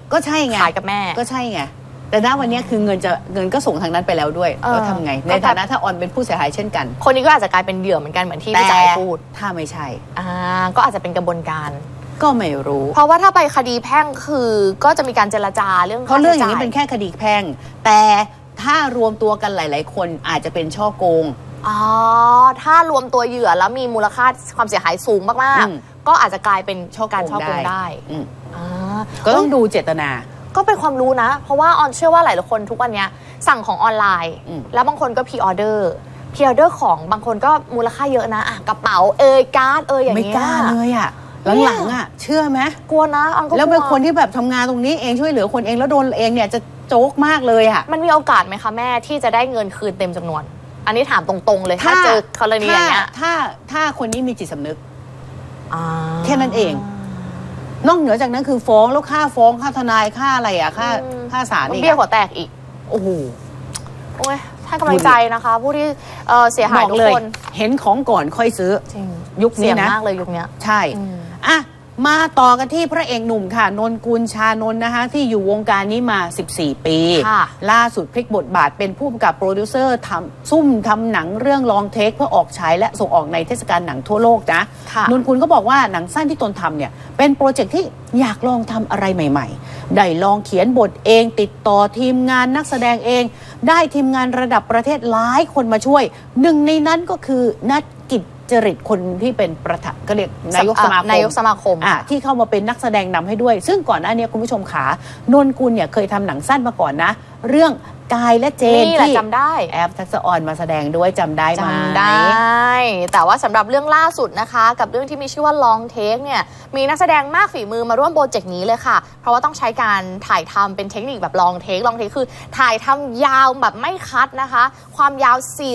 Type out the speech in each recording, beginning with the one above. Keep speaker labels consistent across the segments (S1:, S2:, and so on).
S1: ก็ใช่ไง
S2: ขายกับแม่
S1: ก็ใช่ไงแต่ณวันนี้คือเงินก็ส่งทางนั้นไปแล้วด้วยแล้วทำไงในฐานะถ้าออนเป็นผู้เสียหายเช่นกัน
S2: คนนี้ก็อาจจะกลายเป็นเหยื่อเหมือนกันเหมือนที่พี่จ๋าพูด
S1: ถ้าไม่ใช่
S2: ก็อาจจะเป็นกระบวนการ
S1: ก็ไม่รู้
S2: เพราะว่าถ้าไปคดีแพ่งคือก็จะมีการเจรจาเรื่อง
S1: เพราะเรื่องอย่างนี้เป็นแค่คดีแพ่งแต่ถ้ารวมตัวกันหลายๆคนอาจจะเป็นช่อโกง
S2: ถ้ารวมตัวเหยื่อแล้วมีมูลค่าความเสียหายสูงมากๆก็อาจจะกลายเป็นการช่อโกงได้
S1: ก็ต้องดูเจตนา
S2: ก็เป็นความรู้นะเพราะว่าออนเชื่อว่าหลายๆคนทุกวันนี้สั่งของออนไลน์แล้วบางคนก็พรีออเดอร์ของบางคนก็มูลค่าเยอะนะกระเป๋าการ์ดอย่างเงี้ย
S1: ไม่กล้าเลยหลังๆเชื่อไหม
S2: กลัวนะออนก็
S1: แล้วเป็นคนที่แบบทำงานตรงนี้เองช่วยเหลือคนเองแล้วโดนเองเนี่ยจะโจ๊กมากเลย
S2: มันมีโอกาสไหมคะแม่ที่จะได้เงินคืนเต็มจำนวนอันนี้ถามตรงๆเลยถ้าเจอกรณีอย่างเงี้ย
S1: ถ้าคนนี้มีจิตสำนึกแค่นั้นเองนอกเหนือจากนั้นคือฟ้องแล้วค่าฟ้องค่าทนายค่าอะไรค่าศาล
S2: นี่เบี้ยหัวแตกอีก
S1: โอ้โห
S2: ให้กำลังใจนะคะผู้ที่เสียหายทุกคน
S1: เห็นของก่อนค่อยซื้อยุคนี้นะ
S2: เสี่ยงมากเลยยุคนี้
S1: ใช่มาต่อกันที่พระเอกหนุ่มค่ะนนกุลชานนท์นะคะที่อยู่วงการนี้มา14ปีล่าสุดพลิกบทบาทเป็นผู้กำกับโปรดิวเซอร์ทำหนังเรื่องลองเทคเพื่อออกฉายและส่งออกในเทศกาลหนังทั่วโลกนะนนกุลก็บอกว่าหนังสั้นที่ตนทำเนี่ยเป็นโปรเจกต์ที่อยากลองทำอะไรใหม่ๆได้ลองเขียนบทเองติดต่อทีมงานนักแสดงเองได้ทีมงานระดับประเทศหลายคนมาช่วยหนึ่งในนั้นก็คือนักกิจจริตคนที่เป็นประธานก็เรียกนายกสมาคมที่เข้ามาเป็นนักแสดงนำให้ด้วยซึ่งก่อนหน้านี้คุณผู้ชมขานนกุลเนี่ยเคยทำหนังสั้นมาก่อนนะเรื่องกายและเจน
S2: ที่จำได้
S1: แอฟทักษะออนมาแสดงด้วยจำได้ไหม
S2: จำได้แต่ว่าสำหรับเรื่องล่าสุดนะคะกับเรื่องที่มีชื่อว่า Long Take เนี่ยมีนักแสดงมากฝีมือมาร่วมโปรเจกต์นี้เลยค่ะเพราะว่าต้องใช้การถ่ายทำเป็นเทคนิคแบบ Long Take คือถ่ายทำยาวแบบไม่คัดนะคะความยาว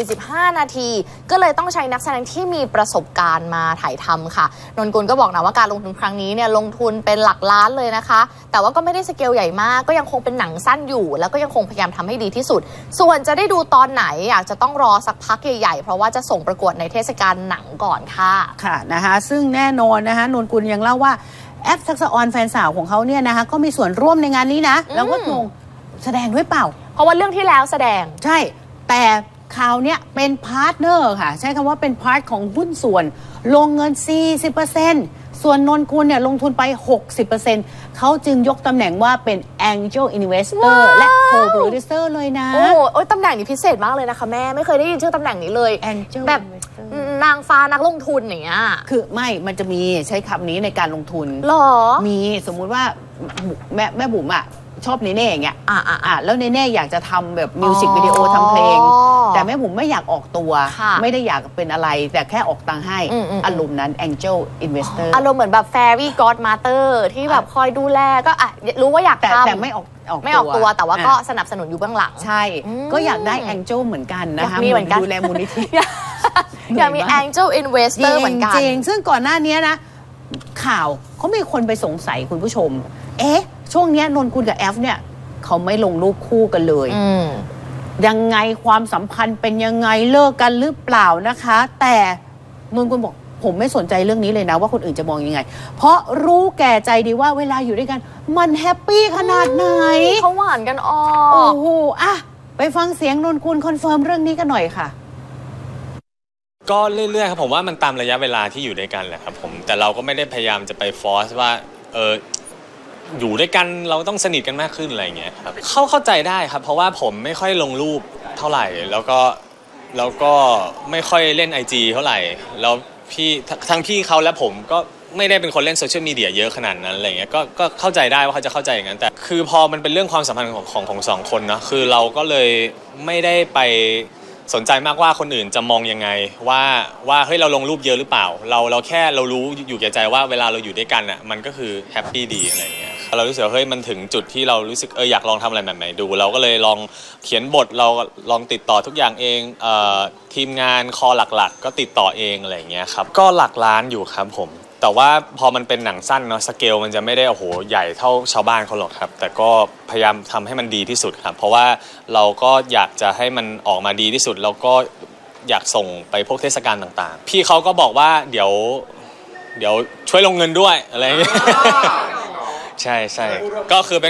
S2: 45นาทีก็เลยต้องใช้นักแสดงที่มีประสบการณ์มาถ่ายทำค่ะนนกุลก็บอกนะว่าการลงทุนครั้งนี้เนี่ยลงทุนเป็นหลักล้านเลยนะคะแต่ว่าก็ไม่ได้สเกลใหญ่มากก็ยังคงเป็นหนังสั้นอยู่แล้วก็ยังคงพยายามทำให้ดีที่สุดส่วนจะได้ดูตอนไหนอยากจะต้องรอสักพักใหญ่ๆเพราะว่าจะส่งประกวดในเทศกาลหนังก่อนค่ะ
S1: นะคะซึ่งแน่นอนนะคะนนกุลยังเล่าว่าแอฟทักษะออนแฟนสาวของเขาเนี่ยนะคะก็มีส่วนร่วมในงานนี้นะแล้วก็งงแสดงด้วยเปล่า
S2: เพราะว่าเรื่องที่แล้วแสดง
S1: ใช่แต่คราวนี้เป็นพาร์ทเนอร์ค่ะใช้คำว่าเป็นพาร์ทของหุ้นส่วนลงเงิน 40%ส่วนนนกุลเนี่ยลงทุนไป 60% เขาจึงยกตำแหน่งว่าเป็น Angel Investor และ Co-Producer เลยนะ
S2: โอ้ตำแหน่งนี้พิเศษมากเลยนะคะแม่ไม่เคยได้ยินชื่อตำแหน่งนี้เลย
S1: Angel
S2: แบบนางฟ้านักลงทุนอย่างเงี้ย
S1: คือมันจะมีใช้คำนี้ในการลงทุน
S2: หรอ
S1: มีสมมุติว่าแม่บุ๋มชอบเนเน่อย่างเงี้ยแล้วเนเน่อยากจะทำแบบมิวสิกวิดีโอทำเพลงแต่แม่ผมไม่อยากออกตัวไม่ได้อยากเป็นอะไรแต่แค่ออกตังค์ให้อารมณ์นั้น Angel Investor
S2: อารมณ์เหมือนแบบ Fairy Godmother ที่แบบคอยดูแลก็รู้ว่าอยากทำ
S1: แต่ไม่ออก
S2: ตัวแต่ว่าก็สนับสนุนอยู่เบื้องหลัง
S1: ใช่ก็อยากได้ Angel เหมือนกันนะคะ
S2: มีเหมือนกัน
S1: ดูแลมูลนิธิ
S2: อยากมี Angel Investor เหมือนกัน
S1: จริงซึ่งก่อนหน้านี้นะข่าวเขามีคนไปสงสัยคุณผู้ชมช่วงนี้นนกุลกับแอฟเนี่ยเขาไม่ลงรูปคู่กันเลยยังไงความสัมพันธ์เป็นยังไงเลิกกันหรือเปล่านะคะแต่นนกุลบอกผมไม่สนใจเรื่องนี้เลยนะว่าคนอื่นจะมองยังไงเพราะรู้แก่ใจดีว่าเวลาอยู่ด้วยกันมันแฮปปี้ขนาดไหน
S2: เขาหวานกัน
S1: โอ้โหไปฟังเสียงนนกุลคอนเฟิร์มเรื่องนี้กันหน่อยค่ะ
S3: ก็เรื่อยๆครับผมว่ามันตามระยะเวลาที่อยู่ด้วยกันแหละครับผมแต่เราก็ไม่ได้พยายามจะไปฟอร์สว่าอยู่ด้วยกันเราต้องสนิทกันมากขึ้นอะไรอย่างเงี้ยครับเข้าใจได้ครับเพราะว่าผมไม่ค่อยลงรูปเท่าไหร่แล้วก็ไม่ค่อยเล่น IG เท่าไหร่แล้วทั้งพี่เขาและผมก็ไม่ได้เป็นคนเล่นโซเชียลมีเดียเยอะขนาดนั้นอะไรเงี้ยก็เข้าใจได้ว่าเขาจะเข้าใจอย่างนั้นแต่คือพอมันเป็นเรื่องความสัมพันธ์ของสองคนนะคือเราก็เลยไม่ได้ไปสนใจมากว่าคนอื่นจะมองยังไงว่าเฮ้ยเราลงรูปเยอะหรือเปล่าเราแค่เรารู้อยู่แก่ใจว่าเวลาเราอยู่ด้วยกันอ่ะมันก็คือแฮปปี้ดีอะไรเงี้ยเรารู้สึกเฮ้ยมันถึงจุดที่เรารู้สึกอยากลองทำอะไรแบบไหนดูเราก็เลยลองเขียนบทเราลองติดต่อทุกอย่างเองทีมงานคอหลักๆก็ติดต่อเองอะไรเงี้ยครับก็หลักล้านอยู่ครับผมแต่ว่าพอมันเป็นหนังสั้นเนาะสเกลมันจะไม่ได้โอ้โหใหญ่เท่าชาวบ้านเขาหรอกครับแต่ก็พยายามทำให้มันดีที่สุดครับเพราะว่าเราก็อยากจะให้มันออกมาดีที่สุดแล้วก็อยากส่งไปพวกเทศกาลต่างๆพี่เขาก็บอกว่าเดี๋ยวช่วยลงเงินด้วยอะไรอย่างเงี้ยใช่ก็คือเป็น